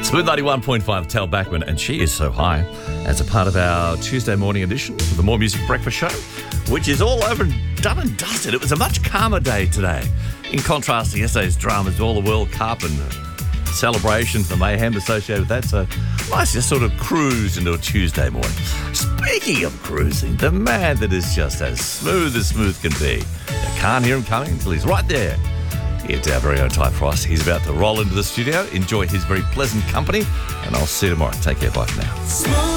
Smooth 91.5, Tel Backman, and she is so high, as a part of our Tuesday morning edition of the More Music Breakfast Show, which is all over and done and dusted. It was a much calmer day today, in contrast to yesterday's dramas, all the World Cup and celebrations, the mayhem associated with that. So nice to sort of cruise into a Tuesday morning. Speaking of cruising, the man that is just as smooth can be. You can't hear him coming until he's right there. It's our very own Ty Frost. He's about to roll into the studio. Enjoy his very pleasant company, and I'll see you tomorrow. Take care. Bye for now.